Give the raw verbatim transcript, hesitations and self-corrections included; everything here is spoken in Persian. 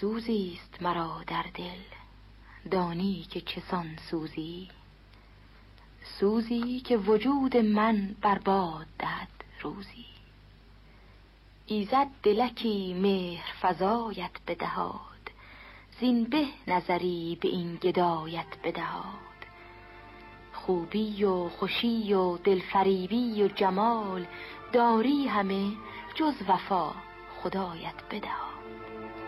سوزی است مرا در دل، دانی که چسان سوزی، سوزی که وجود من برباد دهد روزی. ایزد دلکی مهر فزایت بدهاد، زین به نظری به این گدایت بدهاد. خوبی و خوشی و دلفریبی و جمال، داری همه جز وفا خدایت بدهاد.